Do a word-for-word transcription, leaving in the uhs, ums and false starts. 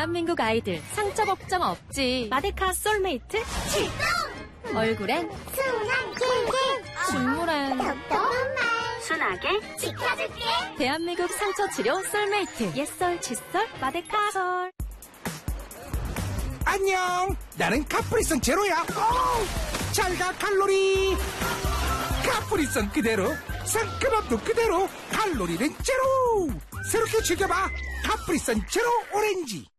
대한민국 아이들 상처 걱정 없지. 마데카 솔메이트 출동! 얼굴엔 순한 킹킹, 식물엔 똑똑한 말 순하게 지켜줄게. 대한민국 상처 치료 솔메이트. 옛설 칫솔 마데카솔. 안녕, 나는 카프리선 제로야. 잘가 칼로리. 카프리선 그대로, 상큼함도 그대로, 칼로리는 제로. 새롭게 즐겨봐 카프리선 제로 오렌지.